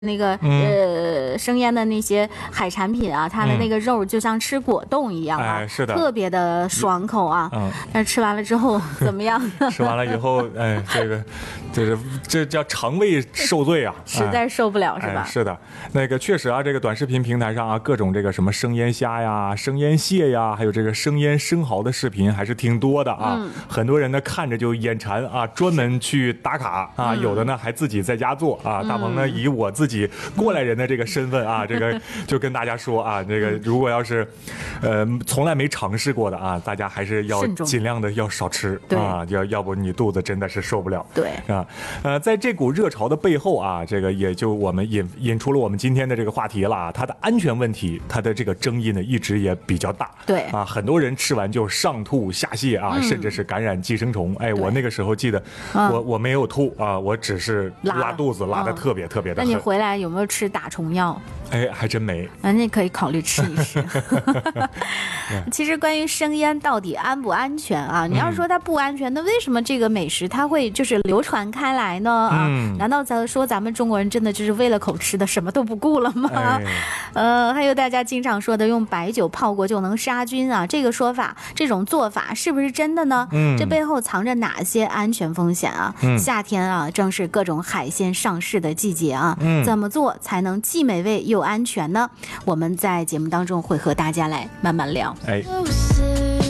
那个生腌的那些海产品啊，它的那个肉就像吃果冻一样啊， 哎，是的， 特别的爽口啊。但吃完了之后怎么样？ 吃完了以后，哎，这叫肠胃受罪啊， 实在受不了是吧？ 是的，那个确实啊，这个短视频平台上啊，各种这个什么生腌虾呀、生腌蟹呀，还有这个生腌生蚝的视频还是挺多的啊。很多人呢看着就眼馋啊，专门去打卡啊，有的呢还自己在家做啊。大鹏呢以我自己过来人的这个身份啊，这个就跟大家说啊，这个如果要是从来没尝试过的啊，大家还是要尽量的要少吃啊，要不你肚子真的是受不了。 对啊，在这股热潮的背后啊，这个也就我们引出了我们今天的这个话题了啊，它的安全问题，它的这个争议呢一直也比较大。 对啊，很多人吃完就上吐下泻啊，甚至是感染寄生虫。哎，我那个时候记得我没有吐啊，我只是拉肚子，拉得特别特别的狠。 那你回来有没有吃打虫药？ 哎，还真没。 那可以考虑吃一吃。其实关于生腌到底安不安全啊？你要说它不安全，那为什么这个美食它会就是流传开来呢？啊，难道咱们中国人真的就是为了口吃的什么都不顾了吗？还有大家经常说的用白酒泡过就能杀菌啊，这个说法，这种做法是不是真的呢？这背后藏着哪些安全风险啊？夏天啊，正是各种海鲜上市的季节啊，怎么做才能既美味又安全呢？我们在节目当中会和大家来慢慢聊。